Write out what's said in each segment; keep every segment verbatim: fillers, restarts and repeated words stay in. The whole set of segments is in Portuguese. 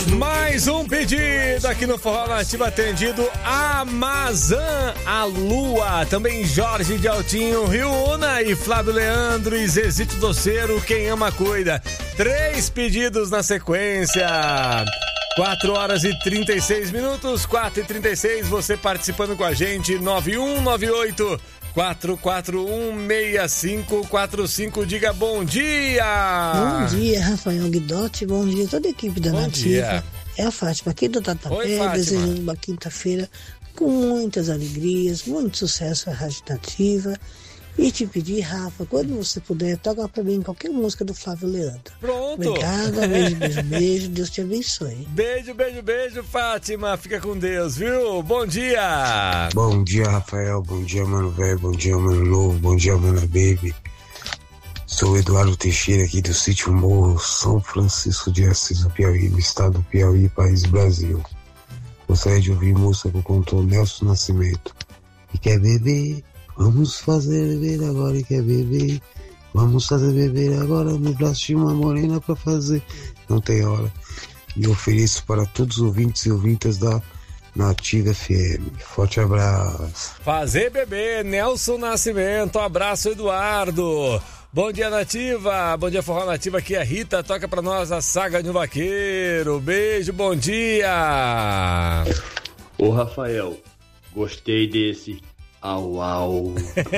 Mais um pedido aqui no Forró Nativa atendido. Amazã, a Lua. Também Jorge de Altinho, Rio Una e Flávio Leandro e Zezito Doceiro, quem ama cuida. Três pedidos na sequência. quatro horas e trinta e seis minutos, quatro e trinta e seis, você participando com a gente, nove um nove oito quatro quatro um seis cinco quatro cinco, diga bom dia! Bom dia, Rafael Guidotti, bom dia a toda a equipe da bom Nativa. Dia. É a Fátima aqui do Tatuapé, desejando uma quinta-feira com muitas alegrias, muito sucesso à Rádio Nativa. E te pedir, Rafa, quando você puder, toca pra mim qualquer música do Flávio Leandro. Pronto. Obrigada, beijo, beijo, beijo. Deus te abençoe. Beijo, beijo, beijo, Fátima. Fica com Deus, viu? Bom dia. Bom dia, Rafael. Bom dia, mano velho. Bom dia, mano novo. Bom dia, mano baby. Sou Eduardo Teixeira aqui do sítio Morro, São Francisco de Assis, do Piauí, no estado do Piauí, país Brasil. Gostaria de ouvir música que cantor Nelson Nascimento. E quer beber? Vamos fazer beber agora e quer beber. Vamos fazer beber agora no braço de uma morena pra fazer. Não tem hora. E ofereço para todos os ouvintes e ouvintas da Nativa F M. Forte abraço. Fazer beber, Nelson Nascimento. Abraço, Eduardo. Bom dia, Nativa. Bom dia, Forró Nativa. Aqui é a Rita. Toca pra nós a Saga de um Vaqueiro. Beijo, bom dia. Ô, Rafael, gostei desse. Au, au.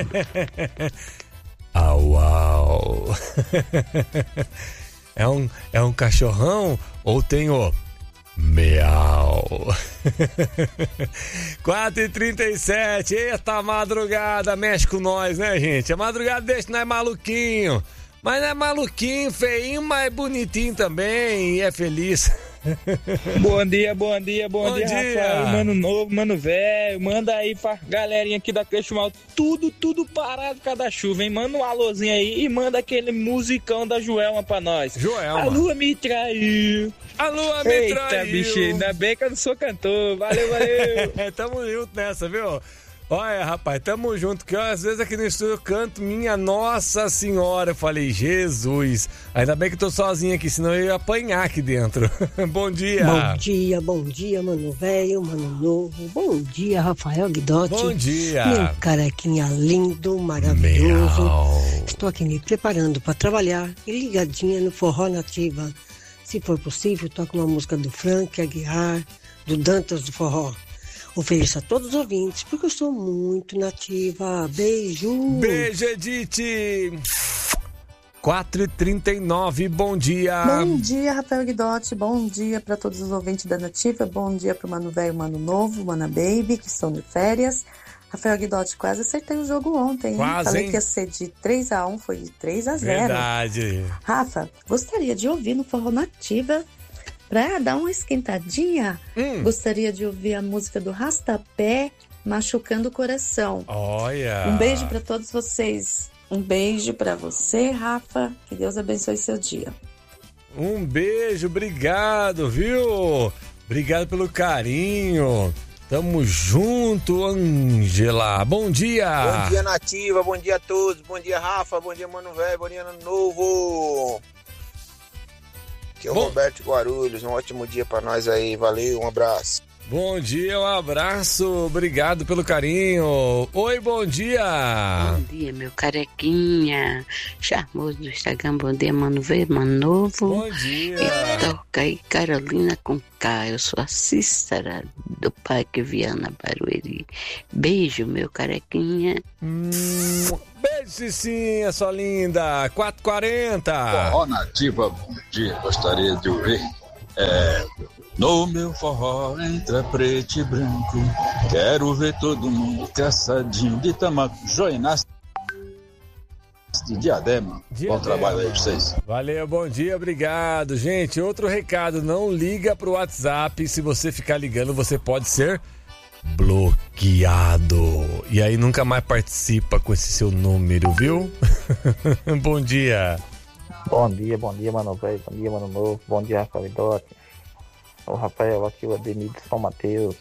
Au, au. É um, é um cachorrão ou tem o meau? quatro e trinta e sete, eita madrugada, mexe com nós, né, gente? A madrugada deixa nós maluquinho. Mas não é maluquinho, feinho, mas bonitinho também e é feliz. Bom dia, bom dia, bom, bom dia, dia, Rafael, mano novo, mano velho. Manda aí pra galerinha aqui da Creixo Mal, tudo, tudo parado por causa da chuva, hein? Manda um alôzinho aí e manda aquele musicão da Joelma pra nós. Joelma. A lua me traiu. A lua me Eita, traiu. Eita, bicho, ainda bem que eu não sou cantor. Valeu, valeu. Tamo junto nessa, viu? Olha, rapaz, tamo junto, que eu, às vezes aqui no estúdio eu canto Minha Nossa Senhora. Eu falei, Jesus, ainda bem que eu tô sozinho aqui, senão eu ia apanhar aqui dentro. Bom dia. Bom dia, bom dia, mano velho, mano novo. Bom dia, Rafael Guidotti. Bom dia. Meu carequinha lindo, maravilhoso. Meu. Estou aqui me preparando para trabalhar e ligadinha no Forró Nativa. Se for possível, toque uma música do Frank Aguiar, do Dantas do Forró. Ofereço a todos os ouvintes, porque eu sou muito nativa. Beijo! Beijo, Edith! quatro e trinta e nove, bom dia! Bom dia, Rafael Guidotti, bom dia para todos os ouvintes da Nativa, bom dia pro Mano Velho, Mano Novo, Mana Baby, que estão de férias. Rafael Guidotti, quase acertei o jogo ontem, hein? Quase, Falei hein? que ia ser de três a um, foi de três a zero. Verdade! Rafa, gostaria de ouvir no Forró Nativa, pra dar uma esquentadinha, hum. gostaria de ouvir a música do Rastapé, Machucando o Coração. Olha! Um beijo para todos vocês. Um beijo para você, Rafa. Que Deus abençoe seu dia. Um beijo, obrigado, viu? Obrigado pelo carinho. Tamo junto, Ângela. Bom dia! Bom dia, Nativa. Bom dia a todos. Bom dia, Rafa. Bom dia, Mano Velho. Bom dia, Ano Novo. Aqui é o Bom... Roberto Guarulhos, um ótimo dia pra nós aí, valeu, um abraço. Bom dia, um abraço, obrigado pelo carinho. Oi, bom dia. Bom dia, meu carequinha, charmoso do Instagram, bom dia, Mano Velho, Mano Novo. Bom dia. E toca aí Carolina com K, eu sou a Cícera do Parque Viana Barueri. Beijo, meu carequinha. Hum, beijo, Cicinha, sua linda, quatro e quarenta. Forró Nativa, bom dia, gostaria de ouvir. É, no meu forró entra preto e branco, quero ver todo mundo caçadinho de tamaco, joinácio de Diadema. Diadema. Bom trabalho aí pra vocês. Valeu, bom dia, obrigado. Gente, outro recado, não liga pro WhatsApp, se você ficar ligando você pode ser bloqueado. E aí nunca mais participa com esse seu número, viu? Bom dia. Bom dia, bom dia, Mano Velho, bom dia, Mano Novo, bom dia, Rafael Guidotti. O Rafael, aqui o Ademir de São Mateus.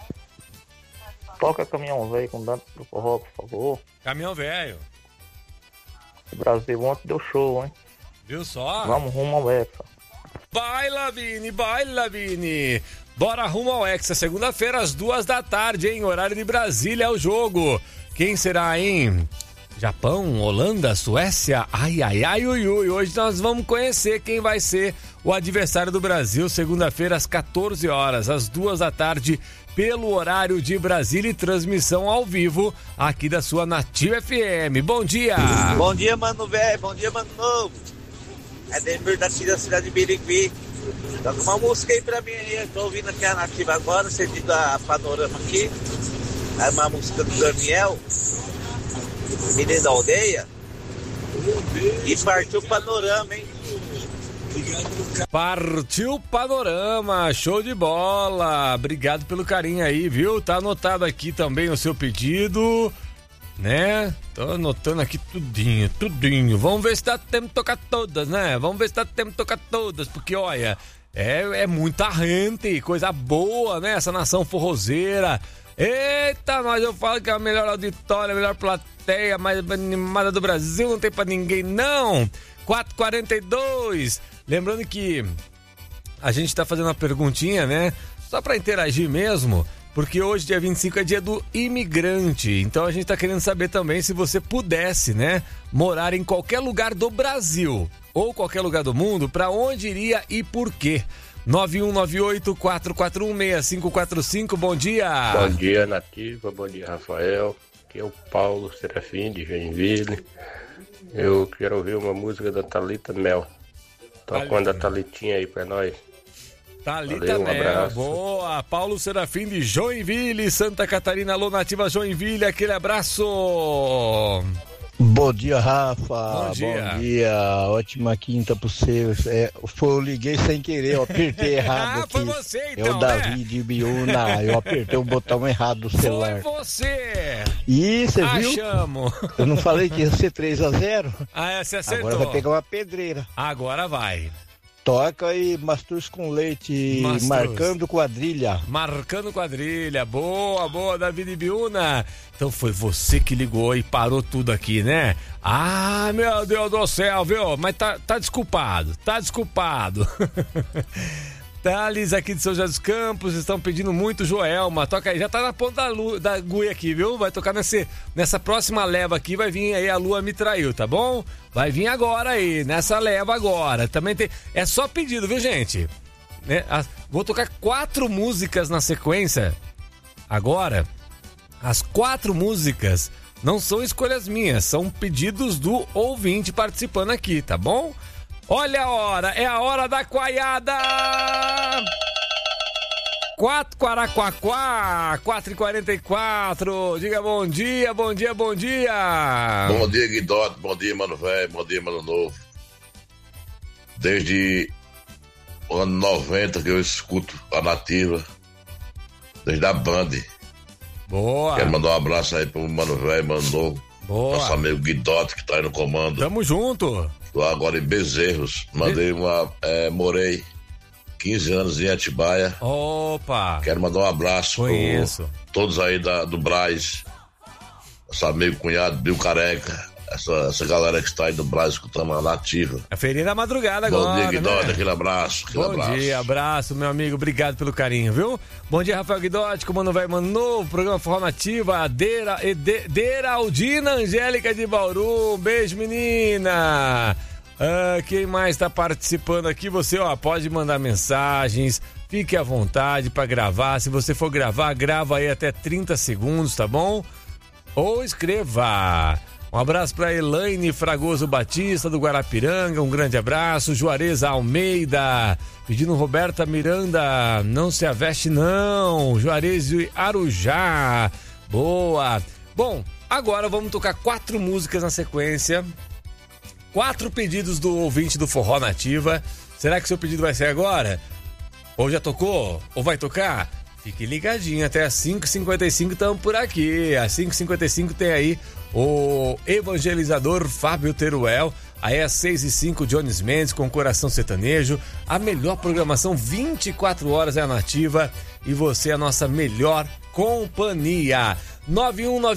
Toca Caminhão Velho com Dantas do Forró, por favor. Caminhão Velho. O Brasil ontem deu show, hein? Viu só? Vamos rumo ao Hexa. Baila, Vini, baila, Vini. Bora rumo ao Hexa, segunda-feira, às duas da tarde, em horário de Brasília, é o jogo. Quem será, hein? Japão, Holanda, Suécia, ai, ai, ai, ui, ui. Hoje nós vamos conhecer quem vai ser o adversário do Brasil, segunda-feira, às quatorze horas, às duas da tarde, pelo horário de Brasília e transmissão ao vivo aqui da sua Nativa F M. Bom dia! Bom dia, mano velho, bom dia, mano novo. É Demir da cidade de Birigui. Toca uma música aí pra mim aí, eu tô ouvindo aqui a Nativa agora, sentindo a panorama aqui. É uma música do Daniel, menino da aldeia. E partiu o panorama, hein? Partiu Panorama, show de bola. Obrigado pelo carinho aí, viu? Tá anotado aqui também o seu pedido, né? Tô anotando aqui tudinho, tudinho. Vamos ver se dá tempo de tocar todas, né? Vamos ver se dá tempo de tocar todas, porque olha, é, é muita gente, coisa boa, né? Essa nação forrozeira. Eita, nós eu falo que é a melhor auditória, a melhor plateia, mais animada do Brasil, não tem pra ninguém, não. quatro e quarenta e dois. Lembrando que a gente tá fazendo uma perguntinha, né? Só pra interagir mesmo, porque hoje, dia vinte e cinco, é dia do imigrante. Então a gente tá querendo saber também se você pudesse, né, morar em qualquer lugar do Brasil ou qualquer lugar do mundo, pra onde iria e por quê? nove um nove oito, quatro quatro um, seis cinco quatro cinco, bom dia! Bom dia, Nativa, bom dia, Rafael. Aqui é o Paulo Serafim, de Joinville. Eu quero ouvir uma música da Thalita Mel. Tocando a Thalitinha aí pra nós. Thalita Valeu, um Mel, abraço. boa! Paulo Serafim de Joinville, Santa Catarina, alô, Nativa Joinville, aquele abraço! Bom dia, Rafa. Bom dia. Bom dia. Ótima quinta pro seu. É, foi, eu liguei sem querer, eu apertei errado. Ah, aqui. foi você então, É o Davi né? de Biúna. Eu apertei o botão errado do celular. Foi você! E você viu? Achamos! Eu não falei que ia ser três a zero? Ah, é, você acertou. Agora vai pegar uma pedreira. Agora vai. Toca aí Mastruz com leite, Mastruz. marcando quadrilha. Marcando quadrilha, boa, boa, Davi de Biúna. Então foi você que ligou e parou tudo aqui, né? Ah, meu Deus do céu, viu? Mas tá, tá desculpado, tá desculpado. Thales aqui de São José dos Campos, estão pedindo muito Joelma. Toca aí, já tá na ponta da, lua, da agulha aqui, viu? Vai tocar nesse, nessa próxima leva aqui, vai vir aí A Lua Me Traiu, tá bom? Vai vir agora aí, nessa leva agora. Também tem. É só pedido, viu, gente? Né? As, vou tocar quatro músicas na sequência. Agora, as quatro músicas não são escolhas minhas, são pedidos do ouvinte participando aqui, tá bom? Olha a hora, é a hora da coaiada! quatro Quaraquaquá, quatro e quarenta e quatro. Diga bom dia, bom dia, bom dia! Bom dia, Guidote, bom dia, mano velho, bom dia, mano novo. Desde o ano noventa que eu escuto a Nativa, desde a Band. Boa! Quero mandar um abraço aí pro mano velho, mano novo. Boa! Nosso amigo Guidote que tá aí no comando. Tamo junto! Tô agora em Bezerros, mandei uma, é, morei quinze anos em Atibaia. Opa! Quero mandar um abraço Conheço. para todos aí da, do Brás, nosso amigo cunhado Bill Careca, essa, essa galera que está aí do Brás escutando a Nativa. A feirinha da madrugada Bom agora, dia, Guidote, né? aquele abraço, aquele Bom abraço. dia, abraço, meu amigo, obrigado pelo carinho, viu? Bom dia, Rafael Guidotti, comando vai, mano novo, programa Forró Nativa, Deira, Ede, Deraldina Angélica de Bauru, um beijo, menina! Ah, quem mais tá participando aqui? Você, ó, pode mandar mensagens, fique à vontade para gravar, se você for gravar, grava aí até trinta segundos, tá bom? Ou escreva. Um abraço para Elaine Fragoso Batista, do Guarapiranga, um grande abraço. Juarez Almeida, pedindo Roberta Miranda, não se aveste não. Juarez de Arujá, boa. Bom, agora vamos tocar quatro músicas na sequência. Quatro pedidos do ouvinte do Forró Nativa. Será que seu pedido vai ser agora? Ou já tocou? Ou vai tocar? Fique ligadinho, até às cinco e cinquenta e cinco estamos por aqui. Às cinco e cinquenta e cinco tem aí o evangelizador Fábio Teruel. Aí às seis e cinco, Jones Mendes com Coração Sertanejo. A melhor programação, vinte e quatro horas é a Nativa. E você é a nossa melhor companhia. nove um nove